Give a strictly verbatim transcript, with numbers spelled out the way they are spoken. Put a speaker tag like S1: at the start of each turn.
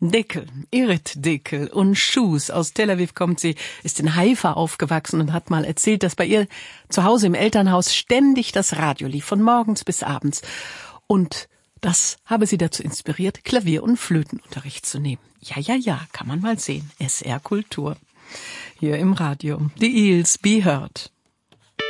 S1: Dekel, Irit Dekel und Schus. Aus Tel Aviv kommt sie, ist in Haifa aufgewachsen und hat mal erzählt, dass bei ihr zu Hause im Elternhaus ständig das Radio lief, von morgens bis abends. Und das habe sie dazu inspiriert, Klavier- und Flötenunterricht zu nehmen. Ja, ja, ja, kann man mal sehen. S R Kultur. Hier im Radio. Die Eels, Be Heard.